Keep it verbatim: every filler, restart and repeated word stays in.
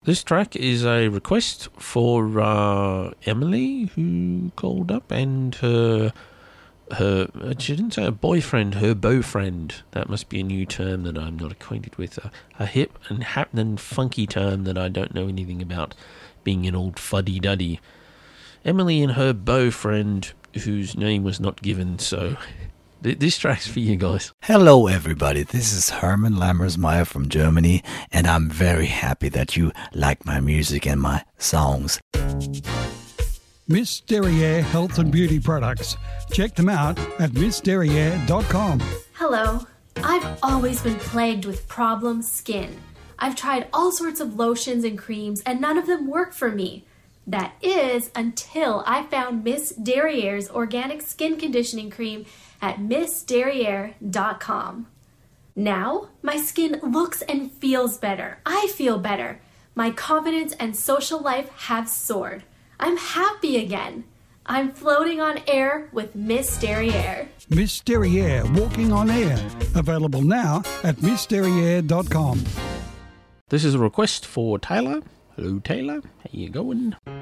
This track is a request for uh, Emily, who called up, and her, her, she didn't say her boyfriend, her beaufriend. That must be a new term that I'm not acquainted with. A, a hip and happening funky term that I don't know anything about, being an old fuddy-duddy. Emily and her beaufriend, whose name was not given, so th- this track's for you guys. Hello everybody, this is Herman Lammersmeyer from Germany, and I'm very happy that you like my music and my songs. Miss Derriere Health and Beauty Products. Check them out at miss derriere dot com. Hello. I've always been plagued with problem skin. I've tried all sorts of lotions and creams, and none of them work for me. That is until I found Miss Derriere's organic skin conditioning cream at miss derriere dot com. Now, my skin looks and feels better. I feel better. My confidence and social life have soared. I'm happy again. I'm floating on air with Miss Derriere. Miss Derriere Walking on Air. Available now at miss derriere dot com. This is a request for Taylor. Hello, Taylor. How you going?